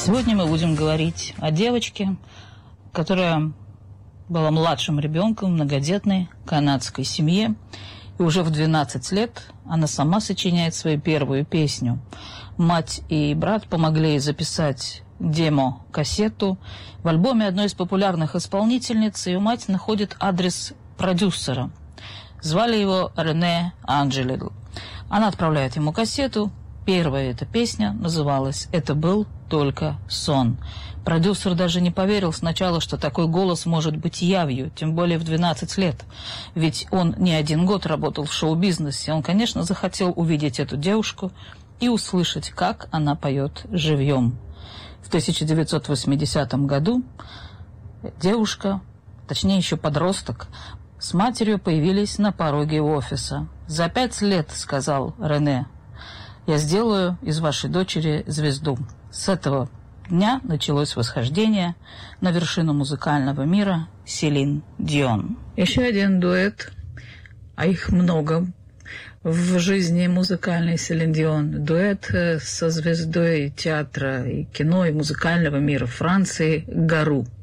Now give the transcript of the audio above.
Сегодня мы будем говорить о девочке, которая была младшим ребенком в многодетной канадской семье. И уже в 12 лет она сама сочиняет свою первую песню. Мать и брат помогли ей записать демо-кассету. В альбоме одной из популярных исполнительниц ее мать находит адрес продюсера. Звали его Рене Анджелил. Она отправляет ему кассету. Первая эта песня называлась «Это был только сон». Продюсер даже не поверил сначала, что такой голос может быть явью, тем более в 12 лет. Ведь он не один год работал в шоу-бизнесе. Он, конечно, захотел увидеть эту девушку и услышать, как она поет живьем. В 1980 году девушка, точнее еще подросток, с матерью появились на пороге офиса. «За 5 лет, — сказал Рене, — я сделаю из вашей дочери звезду». С этого дня началось восхождение на вершину музыкального мира Селин Дион. Еще один дуэт, а их много в жизни музыкальной Селин Дион. Дуэт со звездой театра и кино и музыкального мира Франции Гару.